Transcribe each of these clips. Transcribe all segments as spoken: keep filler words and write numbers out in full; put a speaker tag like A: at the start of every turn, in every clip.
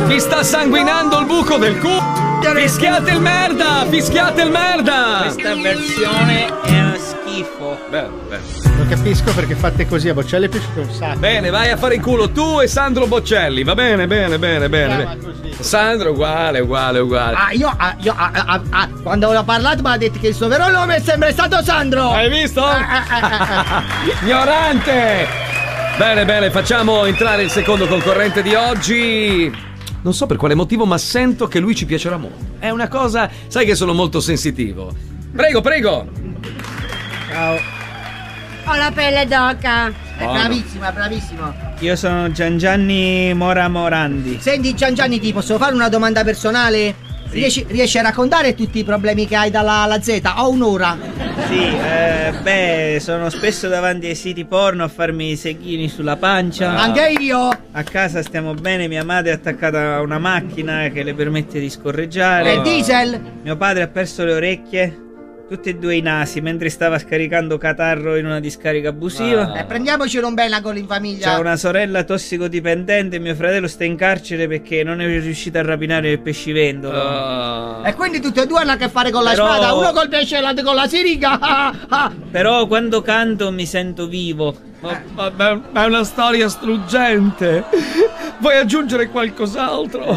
A: Vi sta sanguinando il buco del culo! Fischiate il merda! Fischiate il merda!
B: Questa versione è uno schifo.
A: Bello, bello.
C: Non capisco perché fate così, a Boccelli è piaciuto un sacco.
A: Bene, vai a fare in culo tu e Sandro Boccelli. Va bene, bene, bene, bene. bene. Sandro, uguale, uguale, uguale.
D: Ah, io, ah, io ah, ah, ah, quando ho parlato mi ha detto che il suo vero nome è sempre stato Sandro.
A: Hai visto?
D: Ah, ah, ah, ah.
A: Ignorante! Bene, bene, facciamo entrare il secondo concorrente di oggi. Non so per quale motivo, ma sento che lui ci piacerà molto. È una cosa, sai che sono molto sensitivo. Prego, prego.
D: Ciao.
E: Ho la pelle d'oca.
D: È bravissima, bravissimo.
B: Io sono Gian Gianni Mora Morandi.
D: Senti Gian Gianni, ti posso fare una domanda personale?
B: Sì.
D: Riesci, riesci a raccontare tutti i problemi che hai dalla alla Z? Ho un'ora.
B: Sì, eh, beh, sono spesso davanti ai siti porno a farmi i seghini sulla pancia.
D: Anche io.
B: A casa stiamo bene, mia madre è attaccata a una macchina che le permette di scorreggiare.
D: E il diesel?
B: Mio padre ha perso le orecchie, tutti e due i nasi, mentre stava scaricando catarro in una discarica abusiva.
D: Eh, prendiamoci un bellacolo in famiglia.
B: C'è una sorella tossicodipendente e mio fratello sta in carcere perché non è riuscito a rapinare il pescivendolo.
A: Uh.
D: E quindi tutti e due hanno a che fare con la
B: Però-
D: spada, uno col pesce e l'altro con la siriga.
B: Però quando canto mi sento vivo.
A: Ma, ma- ma è una storia struggente. Vuoi aggiungere qualcos'altro?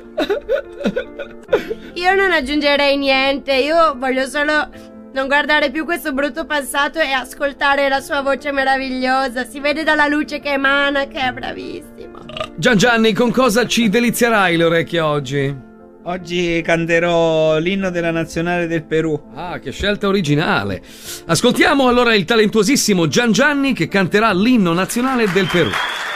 E: Io non aggiungerei niente, io voglio solo non guardare più questo brutto passato e ascoltare la sua voce meravigliosa. Si vede dalla luce che emana che è bravissimo.
A: Gian Gianni, con cosa ci delizierai le orecchie oggi?
B: Oggi canterò l'inno della nazionale del Perù.
A: Ah, che scelta originale. Ascoltiamo allora il talentuosissimo Gian Gianni che canterà l'inno nazionale del Perù.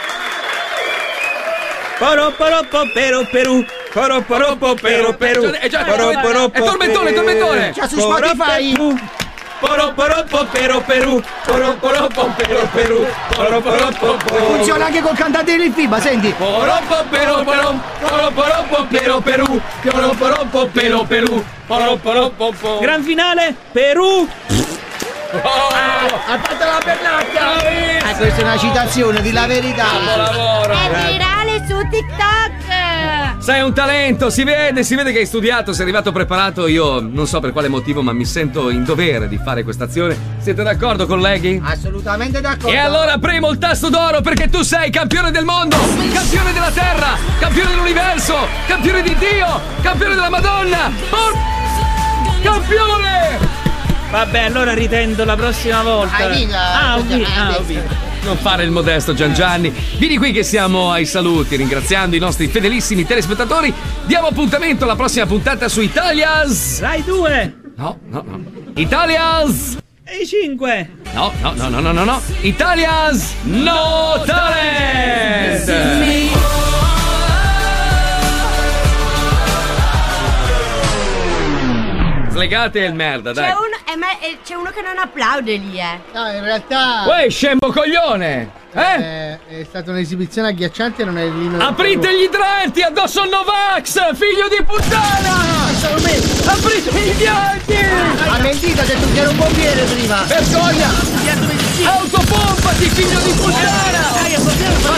B: Poro poro po Perù Perù. Poro poro po Perù Perù.
A: È già-
B: Poro poro
A: è
B: po
A: tormentone,
B: Perù.
A: tormentone.
D: C'è su Spotify.
B: Poro poro po Perù Perù. Poro poro po Perù Perù. Poro poro po
D: Funziona anche col cantante del FIBA, senti.
A: Poro po Perù Perù. Poro poro po Perù Perù. Poro poro po Perù Perù. Poro poro po po.
B: Gran finale Perù.
D: Ha fatto la pernacchia. Eh, questa è una citazione, di la verità.
A: Lavoro.
E: È virale su TikTok.
A: Sei un talento, si vede, si vede che hai studiato, sei arrivato preparato. Io non so per quale motivo, ma mi sento in dovere di fare questa azione. Siete d'accordo, colleghi?
D: Assolutamente d'accordo.
A: E allora premo il tasto d'oro perché tu sei campione del mondo, campione della terra, campione dell'universo, campione di Dio, campione della Madonna. Por- campione!
B: Vabbè, allora ritendo la prossima volta.
D: Hai vinto.
B: Ah, ho vinto. Ah, ho vinto.
A: Non fare il modesto Gian Gianni. Vieni qui che siamo ai saluti, ringraziando i nostri fedelissimi telespettatori. Diamo appuntamento alla prossima puntata su Italias.
B: Rai due.
A: No, no, no. Italias.
B: E i cinque.
A: No, no, no, no, no, no, no. Italias No Talent. Slegate il merda, dai.
E: C'è uno, eh, ma, eh, c'è uno che non applaude lì, eh.
D: No, in realtà
A: Uè, scemo coglione! Eh?
D: eh, è stata un'esibizione agghiacciante e non è l'inno.
A: Aprite gli idranti addosso al Novax, figlio di puttana! Aprite gli idranti!
D: Ha mentito, ha detto che era un pompiere prima.
A: Vergogna! Autopompati, figlio di puttana!